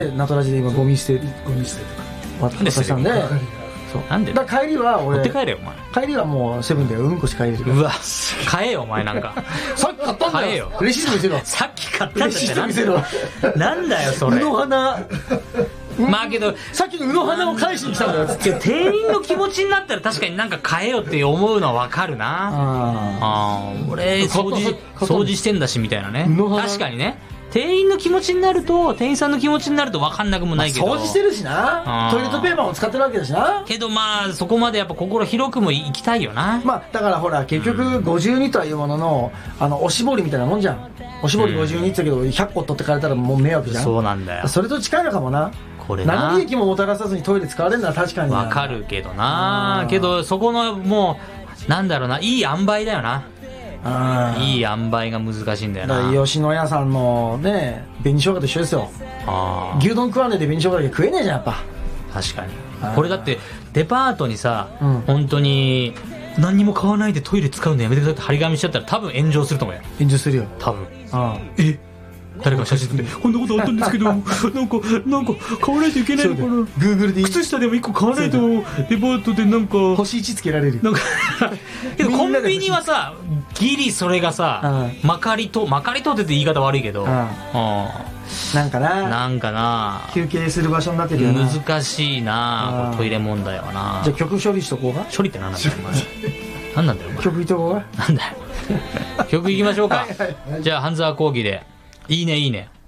ナトラジで今ゴミ捨て渡したんで、そうなんでだから帰りは俺持って帰れよお前。 帰りはもうセブンでうんこしか帰れるから。 うわ買えよお前なんかさっき買ったんだ買えよよ。レシート見せろ。 さっき買ったんだっレシてート見せろ。 なんだよそれ。 うの花。 まあけどさっきのうの花を返しに来たんだよ。 けど店員の気持ちになったら確かになんか買えよって思うのはわかるな。俺掃除してんだしみたいなね。確かにね。店員の気持ちになると、店員さんの気持ちになると分かんなくもないけど、 掃除してるしな、トイレットペーパーも使ってるわけだしな。 けどまあそこまでやっぱ心広くも行きたいよな。 まあだからほら結局52とはいうものの、おしぼりみたいなもんじゃん。おしぼり52って言ったけど100個取ってかれたらもう迷惑じゃん。 そうなんだよ。 それと近いのかもな。 これな、 何利益ももたらさずにトイレ使われるのは確かに分かるけどな。けどそこのもうなんだろうな、いい塩梅だよな。いい塩梅が難しいんだよな。 吉野家さんのね紅生姜と一緒ですよ。牛丼食わねえで紅生姜だけ食えねえじゃんやっぱ。 確かにこれだってデパートにさ、本当に何にも買わないでトイレ使うのやめてくださいって張り紙しちゃったら多分炎上すると思うよ。 炎上するよ多分。誰か写真撮ってこんなことあったんですけどなんか買わないといけないのかな。 Google で靴下でも1個買わないとデパートでなんか星1つけられる。 なんかけどコンビニはさギリそれがさまかり通ってて言い方悪いけどなんかな休憩する場所になってるよな。 難しいなトイレ問題はな。 じゃあ曲処理しとこうか。 処理って何なんだよお前。何なんだよお前。 曲いとこうか。 なんだよ曲いきましょうか。じゃあ半沢講義でいいねいいね。